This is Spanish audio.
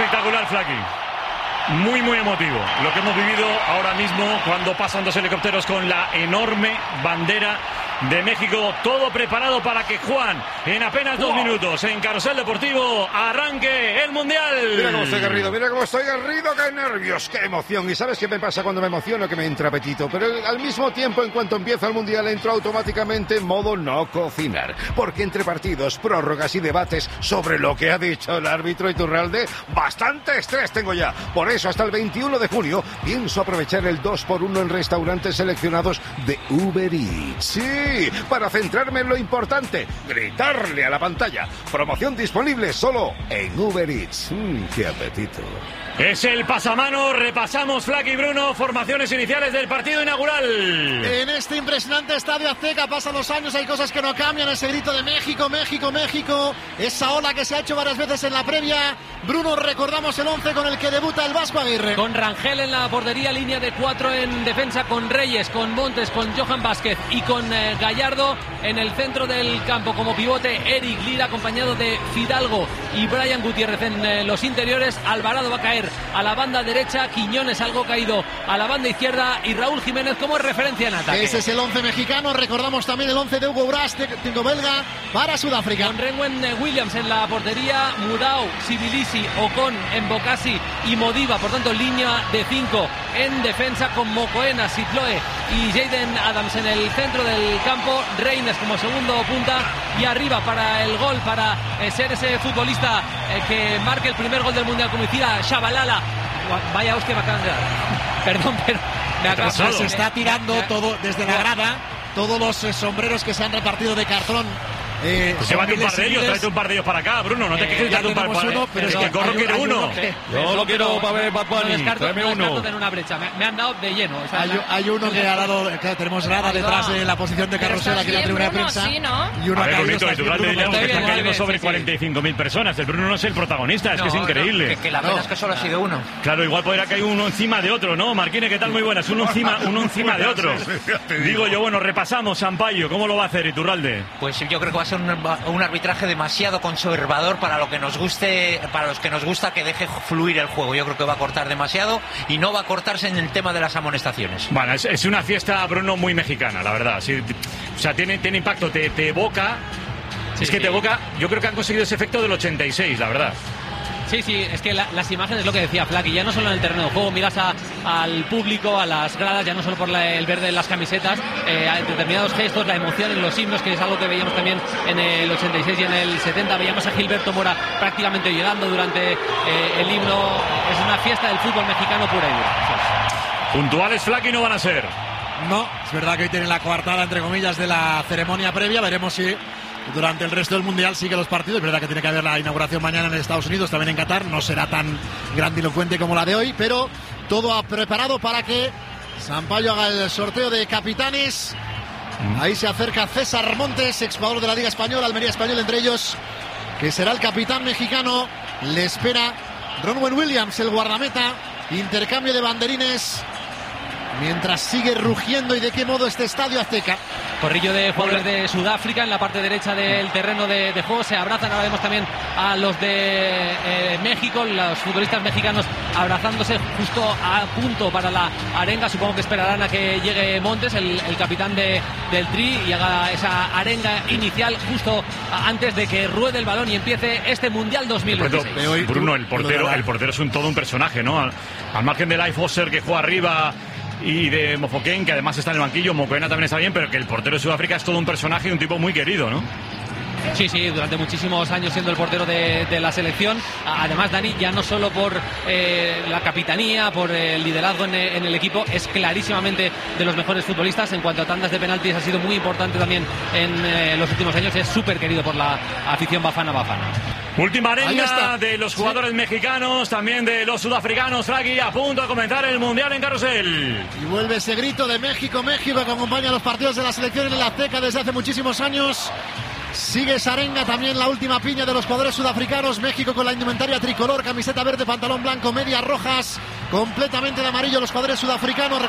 Espectacular, Flaky. Muy, muy emotivo lo que hemos vivido ahora mismo cuando pasan dos helicópteros con la enorme bandera de México. Todo preparado para que Juan, en apenas 2 minutos, en Carrusel Deportivo, arranque el Mundial. Mira cómo estoy Garrido, qué nervios, qué emoción. ¿Y sabes qué me pasa cuando me emociono? Que me entra apetito. Pero al mismo tiempo, en cuanto empieza el Mundial, entro automáticamente en modo no cocinar. Porque entre partidos, prórrogas y debates sobre lo que ha dicho el árbitro Iturralde, bastante estrés tengo ya. Por eso, hasta el 21 de junio, pienso aprovechar el 2x1 en restaurantes seleccionados de Uber Eats. Sí, para centrarme en lo importante, gritarle a la pantalla. Promoción disponible solo en Uber Eats. ¡Qué apetito! Es el pasamano, repasamos, Flaky y Bruno, formaciones iniciales del partido inaugural. En este impresionante estadio Azteca pasan los años, hay cosas que no cambian, ese grito de México, México, México, esa ola que se ha hecho varias veces en la previa. Bruno, recordamos el 11 con el que debuta el Vasco Aguirre. Con Rangel en la portería, línea de 4 en defensa, con Reyes, con Montes, con Johan Vázquez y con Gallardo en el centro del campo. Como pivote, Eric Lira, acompañado de Fidalgo y Brian Gutiérrez en los interiores. Alvarado va a caer a la banda derecha, Quiñones algo caído a la banda izquierda y Raúl Jiménez como referencia en ataque. Ese es el 11 mexicano, recordamos también el 11 de Hugo Bras, técnico belga, para Sudáfrica. Con Renwen Williams en la portería, Murao, Sibilisi, Ocon, Mbokasi y Modiba, por tanto línea de 5 en defensa con Mokoena, Sitloe y Jaden Adams en el centro del campo, Reines como segundo punta y arriba para el gol, para ser ese futbolista que marque el primer gol del Mundial, como decía Shabalala. Vaya hostia, me acaban de dar. Perdón, pero me acaban de dar. Se está tirando todo desde la grada, todos los sombreros que se han repartido de cartón. Pues llévate un par de ellos, tráete un par de ellos para acá, Bruno, no te quejes, date un par de ellos. Pero es que Corro quiere uno. Yo lo quiero para ver Bad Bunny, tráeme uno. En una brecha. Me han dado de lleno. O sea, hay uno que ha dado, claro, tenemos grada detrás de la posición de Carrusel aquí en la tribuna de prensa. Sí, ¿no? Y uno a ver, ha bonito, caído. Iturralde, diríamos que están cayendo sobre 45.000 personas. El Bruno no es el protagonista, es que es increíble. Que la pena es que solo ha sido uno. Claro, igual podría caer uno encima de otro, ¿no? Marquine, ¿qué tal? Muy buenas. Uno encima de otro. Digo yo, bueno, repasamos, Sampaio, ¿cómo lo va a hacer Iturralde? Pues yo creo que va a ser un arbitraje demasiado conservador para lo que nos guste, para los que nos gusta que deje fluir el juego. Yo creo que va a cortar demasiado y no va a cortarse en el tema de las amonestaciones. Bueno, es una fiesta, Bruno, muy mexicana, la verdad. Sí, o sea, tiene impacto, te evoca. Sí, es que te evoca. Yo creo que han conseguido ese efecto del 86, la verdad. Sí, es que las imágenes, lo que decía Flaky, ya no solo en el terreno de juego, miras al público, a las gradas, ya no solo por el verde de las camisetas, a determinados gestos, la emoción en los himnos, que es algo que veíamos también en el 86 y en el 70, veíamos a Gilberto Mora prácticamente llegando durante el himno. Es una fiesta del fútbol mexicano pura y dura. Puntuales, Flaky, no van a ser. No, es verdad que hoy tienen la coartada, entre comillas, de la ceremonia previa, veremos si durante el resto del Mundial sigue los partidos. Es verdad que tiene que haber la inauguración mañana en Estados Unidos, también en Qatar. No será tan grandilocuente como la de hoy, pero todo preparado para que Sampaio haga el sorteo de capitanes. Ahí se acerca César Montes, exjugador de la Liga Española, Almería Español entre ellos, que será el capitán mexicano. Le espera Ronwen Williams, el guardameta. Intercambio de banderines mientras sigue rugiendo. ¿Y de qué modo este estadio Azteca? Corrillo de jugadores de Sudáfrica en la parte derecha del terreno de juego. Se abrazan, ahora vemos también a los de México, los futbolistas mexicanos abrazándose justo a punto para la arenga. Supongo que esperarán a que llegue Montes, el capitán del Tri, y haga esa arenga inicial justo antes de que ruede el balón y empiece este Mundial 2026. Bruno, el portero es todo un personaje, ¿no? Al margen de Leif Foster, que juega arriba, y de Mofoken, que además está en el banquillo. Mokoena también está bien, pero que el portero de Sudáfrica es todo un personaje y un tipo muy querido, ¿no? Sí, durante muchísimos años siendo el portero de la selección. Además, Dani, ya no solo por la capitanía, por el liderazgo en el equipo, es clarísimamente de los mejores futbolistas. En cuanto a tandas de penaltis, ha sido muy importante también en los últimos años. Es súper querido por la afición bafana. Última arenga de los jugadores mexicanos, también de los sudafricanos. Flaky a punto de comenzar el Mundial en Carrusel. Y vuelve ese grito de México, México, que acompaña los partidos de la selección en el Azteca desde hace muchísimos años. Sigue esa arenga también, la última piña de los jugadores sudafricanos. México con la indumentaria tricolor, camiseta verde, pantalón blanco, medias rojas, completamente de amarillo los jugadores sudafricanos.